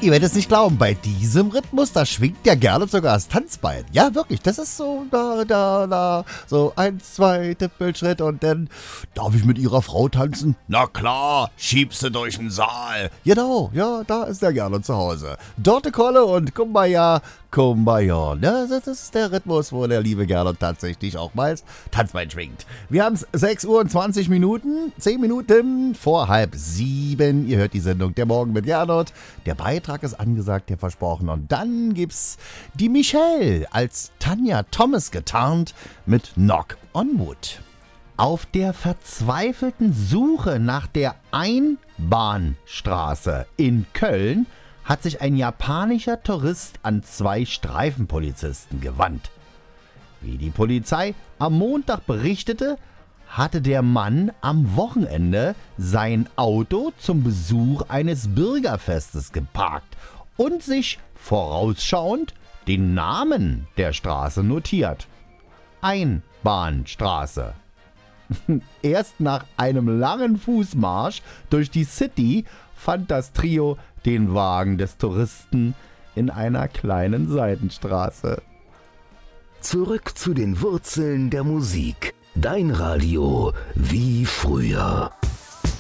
Ihr werdet es nicht glauben, bei diesem Rhythmus, da schwingt der Gernot sogar das Tanzbein. Ja, wirklich, das ist so, so 1, 2, Tippelschritt und dann, darf ich mit Ihrer Frau tanzen? Na klar, schiebst du durch den Saal. Genau, ja, da ist der Gernot zu Hause. Dorte Kolle und Kumbaya, Kumbaya. Ja, das ist der Rhythmus, wo der liebe Gernot tatsächlich auch mal das Tanzbein schwingt. Wir haben es 6 Uhr und 20 Minuten, 10 Minuten vor 6:30. Ihr hört die Sendung Der Morgen mit Gernot. Der Beitrag ist angesagt, der versprochen. Und dann gibt's die Michelle als Tanja Thomas getarnt mit Knock on Wood. Auf der verzweifelten Suche nach der Einbahnstraße in Köln hat sich ein japanischer Tourist an 2 Streifenpolizisten gewandt. Wie die Polizei am Montag berichtete, hatte der Mann am Wochenende sein Auto zum Besuch eines Bürgerfestes geparkt und sich vorausschauend den Namen der Straße notiert. Einbahnstraße. Erst nach einem langen Fußmarsch durch die City fand das Trio den Wagen des Touristen in einer kleinen Seitenstraße. Zurück zu den Wurzeln der Musik. Dein Radio wie früher.